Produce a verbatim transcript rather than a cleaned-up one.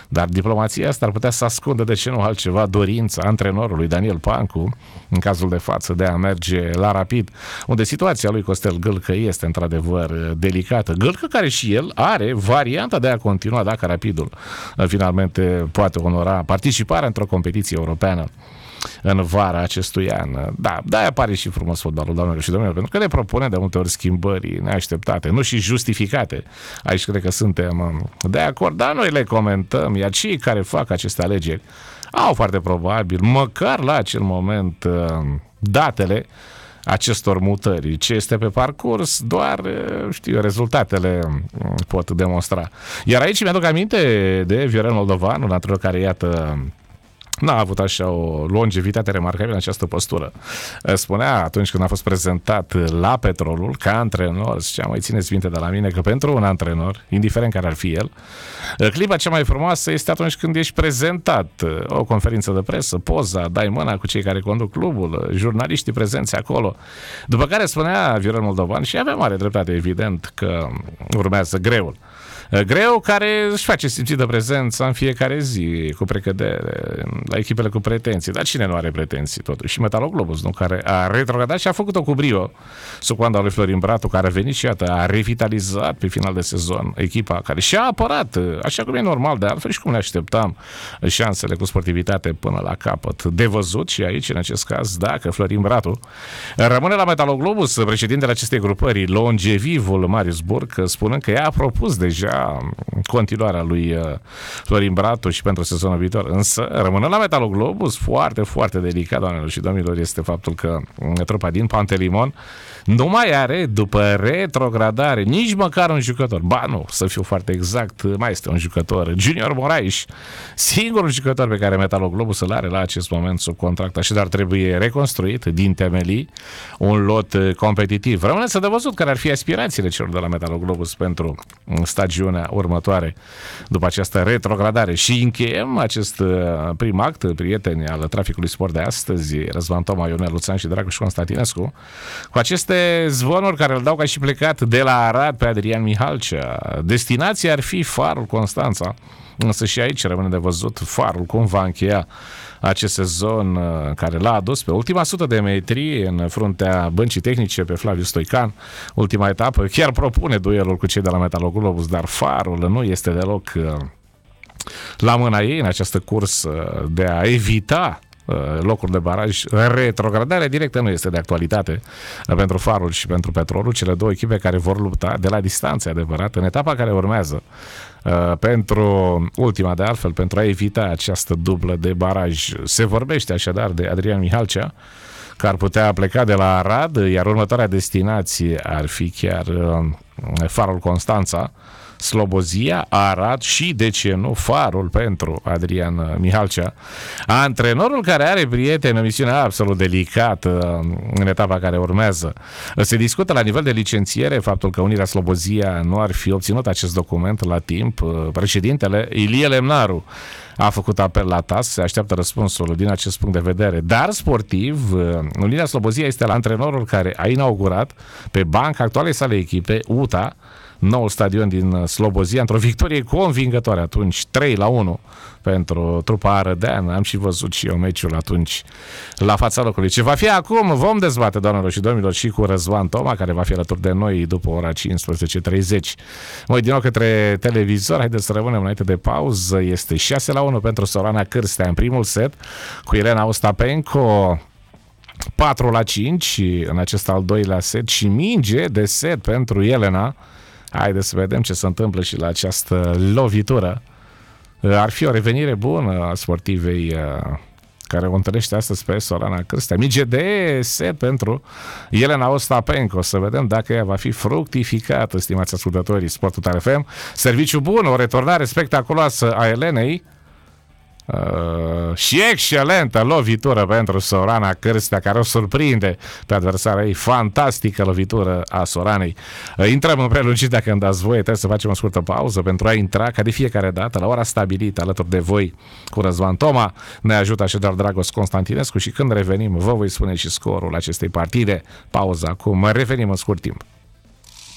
Dar diplomația asta ar putea să ascundă, de ce nu altceva, dorința antrenorului Daniel Pancu, în cazul de față, de a merge la Rapid, unde situația lui Costel Gâlcă este într-adevăr delicată. Gâlcă care și el are varianta de a continua dacă Rapidul finalmente poate onora participarea într-o competiție europeană în vara acestui an. Da, de-aia pare și frumos fotbalul, doamnelor și domnilor, pentru că ne propune de multe ori schimbări neașteptate, nu și justificate. Aici cred că suntem de acord, dar noi le comentăm, iar cei care fac aceste alegeri au foarte probabil, măcar la acel moment, datele acestor mutări. Ce este pe parcurs, doar, știu, rezultatele pot demonstra. Iar aici mi-aduc aminte de Viorel Moldovan, un antrenor care, iată, n-a avut așa o longevitate remarcabilă în această postură. Spunea atunci când a fost prezentat la Petrolul ca antrenor, zicea, mai țineți minte de la mine că pentru un antrenor, indiferent care ar fi el, clipa cea mai frumoasă este atunci când ești prezentat, o conferință de presă, poza, dai mâna cu cei care conduc clubul, jurnaliștii prezenți acolo. După care spunea Viorel Moldovan, și avea mare dreptate, evident, că urmează greul. Greu care își face simțită prezența în fiecare zi, cu precădere, la echipele cu pretenții. Dar cine nu are pretenții, totuși? Și Metaloglobus, nu? Care a retrogradat și a făcut-o cu brio sub coanda lui Florin Bratu, care a venit și, iată, a revitalizat pe final de sezon echipa care și-a apărat, așa cum e normal, de altfel și cum ne așteptam, șansele cu sportivitate până la capăt. De văzut și aici, în acest caz, dacă Florin Bratu rămâne la Metaloglobus, președintele acestei grupări, longevivul Marius Burc, spunând că ea a propus deja continuarea lui Florin Bratu și pentru sezonul viitor. Însă, rămânând la Metaloglobus, foarte, foarte delicat, doamnelor și domnilor, este faptul că trupa din Pantelimon nu mai are, după retrogradare, nici măcar un jucător. Ba nu, să fiu foarte exact, mai este un jucător, Junior Moraes, singurul jucător pe care Metaloglobus îl are la acest moment sub contract, așadar trebuie reconstruit din temelii un lot competitiv. Rămâne să de văzut care ar fi aspirațiile celor de la Metaloglobus pentru stagiunea următoare după această retrogradare. Și încheiem acest prim act, prieteni al Traficului Sport de astăzi, Răzvan Toma, Ionel Luțan și Dragoș Constantinescu, cu aceste zvonuri care îl dau ca și plecat de la Arad pe Adrian Mihalcea. Destinația ar fi Farul Constanța, însă și aici rămâne de văzut Farul cum va încheia acest sezon, care l-a adus pe ultima sută de metri în fruntea băncii tehnice pe Flaviu Stoican. Ultima etapă chiar propune duelul cu cei de la Metaloglobus, dar Farul nu este deloc la mâna ei în această cursă de a evita locuri de baraj. Retrogradarea directă nu este de actualitate pentru Farul și pentru Petrolul, cele două echipe care vor lupta de la distanță, adevărat, în etapa care urmează pentru ultima, de altfel, pentru a evita această dublă de baraj. Se vorbește așadar de Adrian Mihalcea, că ar putea pleca de la Arad, iar următoarea destinație ar fi chiar Farul Constanța, Slobozia, Arad și, de ce nu, Farul pentru Adrian Mihalcea. Antrenorul care are, prieteni, o misiune absolut delicată în etapa care urmează. Se discută la nivel de licențiere faptul că Unirea Slobozia nu ar fi obținut acest document la timp. Președintele Ilie Lemnaru a făcut apel la T A S, se așteaptă răspunsul din acest punct de vedere. Dar sportiv, Unirea Slobozia este la antrenorul care a inaugurat pe banca actualei sale echipe, U T A, noul stadion din Slobozia, într-o victorie convingătoare atunci, trei la unu pentru trupa arădeană. Am și văzut și eu meciul atunci la fața locului. Ce va fi acum vom dezbate, doamnelor și domnilor, și cu Răzvan Toma, care va fi alături de noi după ora cincisprezece treizeci. Mă din nou către televizor, haideți să rămânem înainte de pauză. Este șase la unu pentru Sorana Cârstea în primul set, cu Elena Ostapenko patru la cinci în acest al doilea set și minge de set pentru Elena. Haideți să vedem ce se întâmplă și la această lovitură. Ar fi o revenire bună a sportivei care o întâlnește astăzi pe Sorana Cârstea. Minge de set pentru Elena Ostapenko. Să vedem dacă ea va fi fructificată, stimați ascultătorii Sportul Tare F M. Serviciu bun, o returnare spectaculoasă a Elenei. Uh, și excelentă lovitură pentru Sorana Cârstea, care o surprinde pe adversarea ei. Fantastică lovitură a Soranei. Uh, intrăm în prelungit, dacă îmi dați voie. Trebuie să facem o scurtă pauză pentru a intra, ca de fiecare dată, la ora stabilită alături de voi cu Răzvan Toma. Ne ajută așadar Dragoș Constantinescu și când revenim vă voi spune și scorul acestei partide. Pauză acum, revenim în scurt timp.